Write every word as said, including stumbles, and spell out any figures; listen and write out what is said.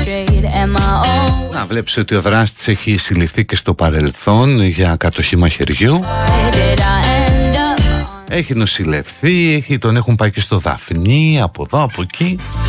Να βλέπεις ότι ο δράστης έχει συλληφθεί και στο παρελθόν για κατοχή μαχαιριού. Έχει νοσηλευθεί, έχει, τον έχουν πάει και στο Δαφνί, από εδώ, από εκεί.